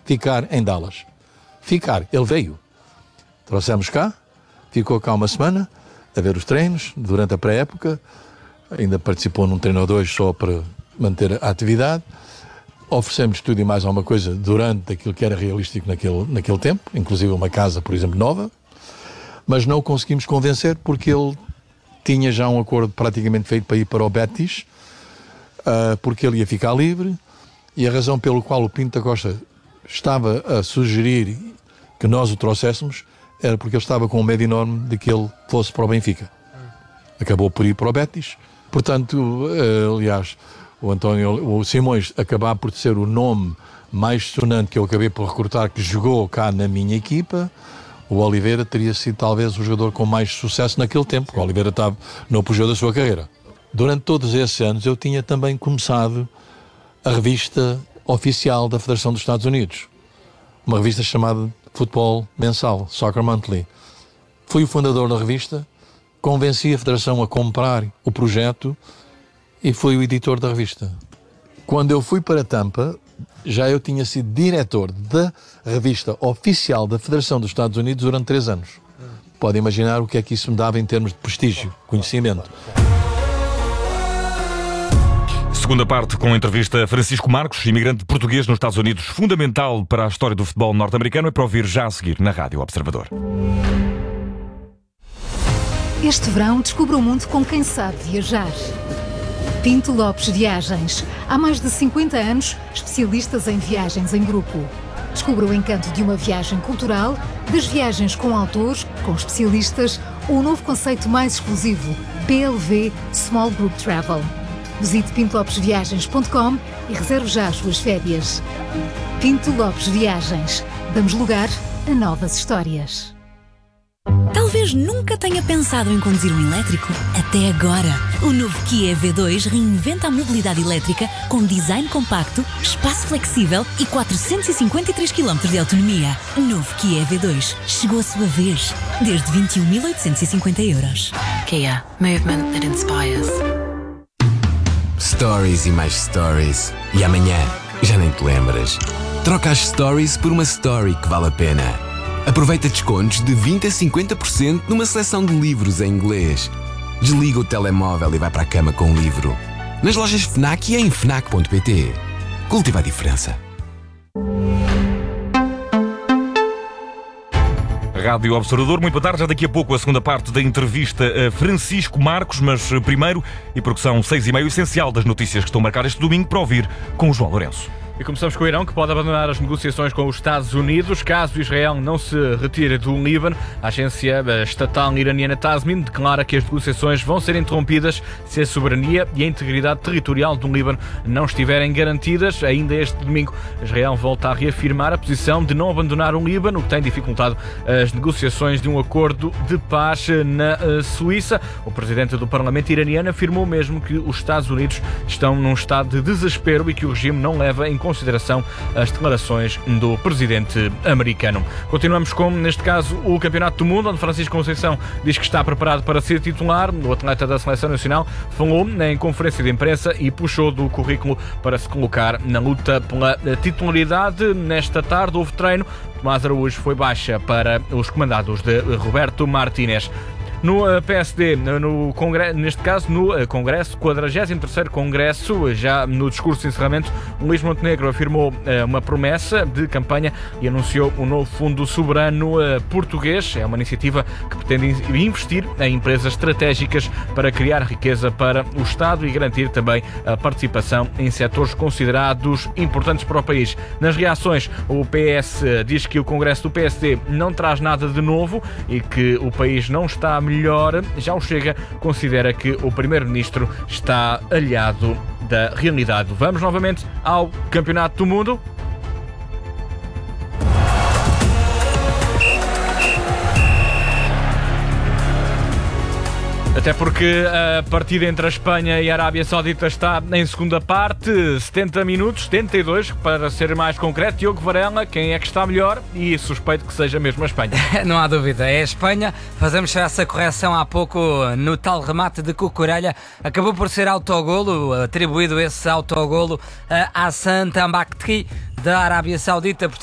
ficar em Dallas. Ele veio. Trouxemos cá, ficou cá uma semana a ver os treinos durante a pré-época, ainda participou num treino ou dois só para manter a atividade. Oferecemos tudo e mais alguma coisa durante aquilo que era realístico naquele tempo, inclusive uma casa, por exemplo, nova, mas não o conseguimos convencer porque ele tinha já um acordo praticamente feito para ir para o Betis, porque ele ia ficar livre, e a razão pelo qual o Pinto da Costa estava a sugerir que nós o trouxéssemos era porque ele estava com um medo enorme de que ele fosse para o Benfica. Acabou por ir para o Betis. Portanto, aliás, o Simões acabar por ser o nome mais sonante que eu acabei por recrutar, que jogou cá na minha equipa. O Oliveira teria sido talvez o jogador com mais sucesso naquele tempo. O Oliveira estava no apogeu da sua carreira. Durante todos esses anos eu tinha também começado a revista oficial da Federação dos Estados Unidos. Uma revista chamada Futebol Mensal, Soccer Monthly. Fui o fundador da revista, convenci a Federação a comprar o projeto e fui o editor da revista. Quando eu fui para Tampa, já eu tinha sido diretor da revista oficial da Federação dos Estados Unidos durante 3 anos. Podem imaginar o que é que isso me dava em termos de prestígio, conhecimento. Segunda parte com a entrevista a Francisco Marcos, imigrante português nos Estados Unidos, fundamental para a história do futebol norte-americano, é para ouvir já a seguir na Rádio Observador. Este verão descubra o mundo com quem sabe viajar. Pinto Lopes Viagens. Há mais de 50 anos, especialistas em viagens em grupo. Descubra o encanto de uma viagem cultural, das viagens com autores, com especialistas, ou o novo conceito mais exclusivo, PLV Small Group Travel. Visite pintolopesviagens.com e reserve já as suas férias. Pinto Lopes Viagens. Damos lugar a novas histórias. Talvez nunca tenha pensado em conduzir um elétrico. Até agora. O novo Kia EV2 reinventa a mobilidade elétrica com design compacto, espaço flexível e 453 km de autonomia. Novo Kia EV2. Chegou a sua vez. Desde 21.850 euros. Kia. Movement that inspires. Stories e mais stories. E amanhã já nem te lembras. Troca as stories por uma story que vale a pena. Aproveita descontos de 20 a 50% numa seleção de livros em inglês. Desliga o telemóvel e vai para a cama com um livro. Nas lojas FNAC e em FNAC.pt. Cultiva a diferença. Rádio Observador, muito boa tarde. Já daqui a pouco a segunda parte da entrevista a Francisco Marcos, mas primeiro, e porque são 6h30, o essencial das notícias que estão marcadas este domingo, para ouvir com o João Lourenço. E começamos com o Irão, que pode abandonar as negociações com os Estados Unidos caso Israel não se retire do Líbano. A agência estatal iraniana Tasmin declara que as negociações vão ser interrompidas se a soberania e a integridade territorial do Líbano não estiverem garantidas. Ainda este domingo, Israel volta a reafirmar a posição de não abandonar o Líbano, o que tem dificultado as negociações de um acordo de paz na Suíça. O presidente do Parlamento iraniano afirmou mesmo que os Estados Unidos estão num estado de desespero e que o regime não leva em consideração as declarações do presidente americano. Continuamos com, neste caso, o Campeonato do Mundo, onde Francisco Conceição diz que está preparado para ser titular. O atleta da Seleção Nacional falou em conferência de imprensa e puxou do currículo para se colocar na luta pela titularidade. Nesta tarde houve treino. Tomás Araújo foi baixa para os comandados de Roberto Martínez. No PSD, neste caso no Congresso, 43º Congresso, já no discurso de encerramento, Luís Montenegro afirmou uma promessa de campanha e anunciou um novo fundo soberano português. É uma iniciativa que pretende investir em empresas estratégicas para criar riqueza para o Estado e garantir também a participação em setores considerados importantes para o país. Nas reações, o PS diz que o Congresso do PSD não traz nada de novo e que o país não está melhor. Já o Chega considera que o Primeiro-Ministro está alheado da realidade. Vamos novamente ao Campeonato do Mundo. Até porque a partida entre a Espanha e a Arábia Saudita está em segunda parte, 70 minutos, 72, para ser mais concreto. Diogo Varela, quem é que está melhor? E suspeito que seja mesmo a Espanha. Não há dúvida, é a Espanha. Fazemos essa correção há pouco no tal remate de Cucurella. Acabou por ser autogolo, atribuído esse autogolo a Hassan Tambakti, da Arábia Saudita.